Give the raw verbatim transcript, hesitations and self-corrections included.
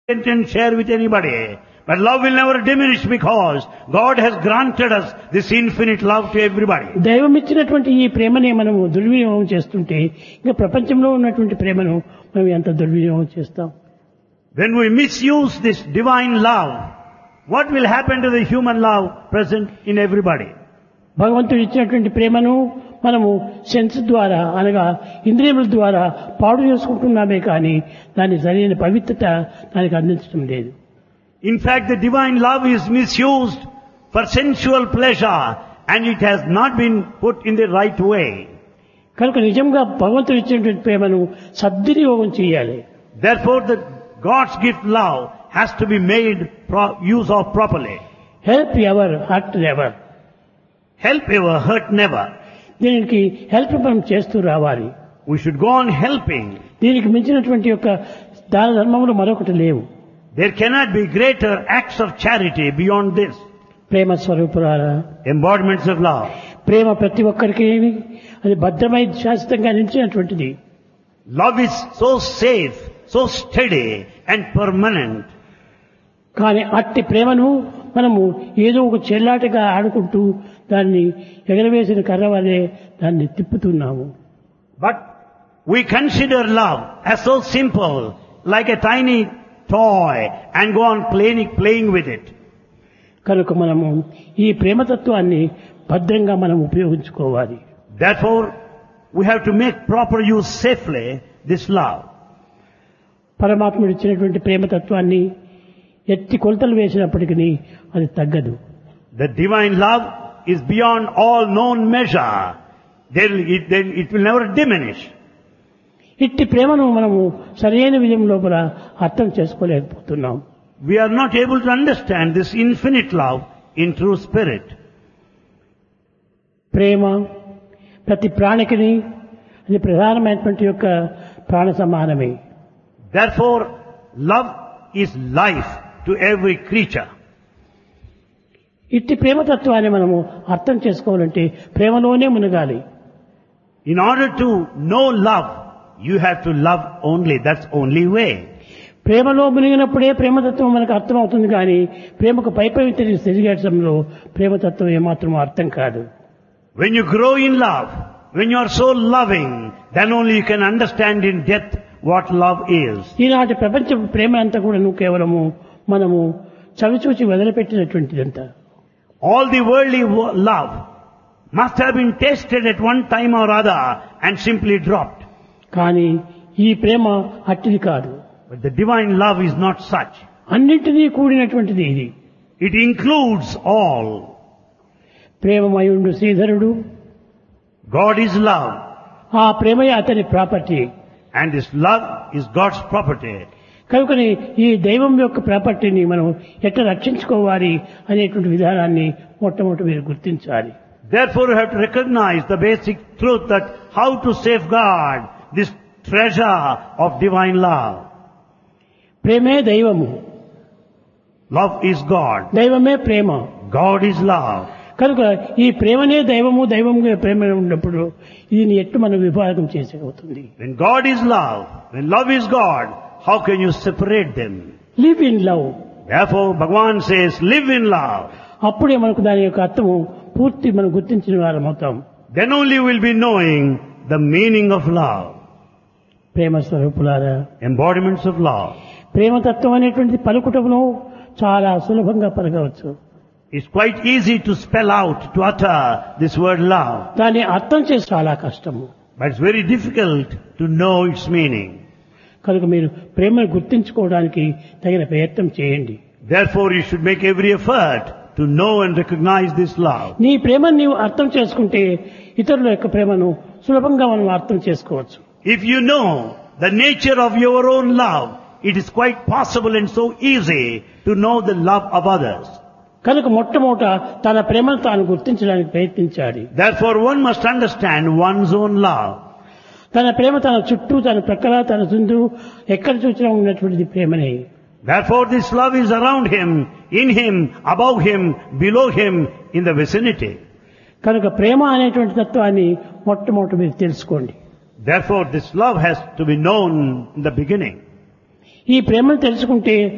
and share with anybody. But love will never diminish because God has granted us this infinite love to everybody. దైవం ఇచ్చినటువంటి ఈ ప్రేమని మనము దుర్వినియోగం చేస్తుంటే ఇంకా ప్రపంచంలో ఉన్నటువంటి ప్రేమను మనం ఎంత దుర్వినియోగం చేస్తాం. When we misuse this divine love, what will happen to the human love present in everybody? భగవంతుడు ఇచ్చినటువంటి ప్రేమను మనము సెన్స్ ద్వారా అనగా ఇంద్రియముల ద్వారా పాడు చేసుకుంటున్నామే కానీ దాని సరైన పవిత్రత దానికి అందించడం లేదు. In fact, the divine love is misused for sensual pleasure and it has not been put in the right way. కనుక నిజంగా భగవంతుడు ఇచ్చినటువంటి ప్రేమను సద్వినియోగం చేయాలి. Therefore, the God's gift love has to be made pro- use of properly. Help ever hurt never. Help ever, hurt never. దీనికి help మనం చేస్తూ రావాలి. We should go on helping. దీనికి మించినటువంటి యొక్క దాన ధర్మములు మరొకటి లేవు. There cannot be greater acts of charity beyond this. ప్రేమ స్వరూపులారా, Embodiments of love. ప్రేమ ప్రతి ఒక్కరికి అది భద్రమై శాశ్వతంగా నిలిచినటువంటిది. Love is so safe, so steady and permanent. కానీ అట్టి ప్రేమను మనము ఏదో ఒక చెల్లాటగా ఆడుకుంటూ దాన్ని ఎగరవేసిన కర్ర వలె దాన్ని తిప్పుతున్నాము. But we consider love as so simple, like a tiny toy, and go on playing, playing with it. కనుక మనము ఈ ప్రేమతత్వాన్ని భద్రంగా మనం ఉపయోగించుకోవాలి. Therefore, we have to make proper use safely this love. పరమాత్ముడు ఇచ్చినటువంటి ప్రేమతత్వాన్ని ఎత్తి కొలతలు వేసినప్పటికీ అది తగ్గదు. The divine love is beyond all known measure. Then it, then it will never diminish. ఇట్టి ప్రేమను మనము సరైన విజయం లోపల అర్థం చేసుకోలేకపోతున్నాం. We are not able to understand this infinite love in true spirit. ప్రేమ ప్రతి ప్రాణికిని అది ప్రధానమైనటువంటి యొక్క ప్రాణ సమానమే. Therefore, love is life to every creature. ఇట్టి ప్రేమతత్వాన్ని మనము అర్థం చేసుకోవాలంటే ప్రేమలోనే మునగాలి. In order to know love, you have to love only. That's only way. ప్రేమలో మునిగినప్పుడే ప్రేమతత్వం మనకు అర్థమవుతుంది కానీ ప్రేమకు పై పై తిరిగేటంలో ప్రేమతత్వం ఏమాత్రం అర్థం కాదు. When you grow in love, when you are so loving, then only you can understand in depth what love is. ఈనాటి ప్రపంచ ప్రేమ అంతా కూడా కేవలము మనము చవిచూచి వదిలిపెట్టినటువంటిదంతా. All the worldly wo- love must have been tasted at one time or other and simply dropped. కానీ ఈ ప్రేమ అట్టిది కాదు. But the divine love is not such. అన్నింటినీ కూడినటువంటిది ఇది. It includes all. ప్రేమమయుండు శ్రీధరుడు, God is love, ఆ ప్రేమయే అతని property. and this love is God's property. కనుకని ఈ దైవం యొక్క ప్రాపర్టీని మనం ఎట్లా రక్షించుకోవాలి అనేటువంటి విధానాన్ని మొట్టమొదటి మీరు గుర్తించాలి. Therefore, you have to recognize the basic truth that how to safeguard this treasure of divine love. ప్రేమే దైవము, Love is God. దైవమే ప్రేమ. God is love. కనుక ఈ ప్రేమనే దైవము, దైవముగా ప్రేమ ఉన్నప్పుడు దీన్ని ఎట్టు మనం విభాగం చేసేవుతుంది. When God is love, when love is God, how can you separate them? Live in love. Therefore, Bhagavan says, live in love. అప్పుడే మనకు దాని యొక్క అర్థము పూర్తి మనం గుర్తించిన వారం అవుతాం. Then only we'll be knowing the meaning of love. ప్రేమ స్వరూపులారా, Embodiments of love. ప్రేమతత్వం అనేటువంటిది పలుకుటమును చాలా సులభంగా పలకవచ్చు. It's quite easy to spell out, to utter this word love. దాన్ని అర్థం చేసి చాలా కష్టము. But it's very difficult to know its meaning. కనుక మీరు ప్రేమను గుర్తించుకోవడానికి తగిన ప్రయత్నం చేయండి. Therefore, you should make every effort to know and recognize this love. నీ ప్రేమను నీవు అర్థం చేసుకుంటే ఇతరుల యొక్క ప్రేమను సులభంగా మనం అర్థం చేసుకోవచ్చు. If you know the nature of your own love, it is quite possible and so easy to know the love of others. కనుక మొట్టమొదట తన ప్రేమను తాను గుర్తించడానికి ప్రయత్నించాలి. Therefore, one must understand one's own love. తన ప్రేమ తన చుట్టూ, తన ప్రక్కల, తన చుందు ఎక్కడ చూసినా ఉన్నటువంటిది ప్రేమనే. Therefore, this love is around him, in him, above him, below him, in the vicinity. కనుక ప్రేమ అనేటువంటి తత్వాన్ని మొట్టమొదట మీరు తెలుసుకోండి. Therefore, this love has to be known in the beginning. ఈ ప్రేమను తెలుసుకుంటే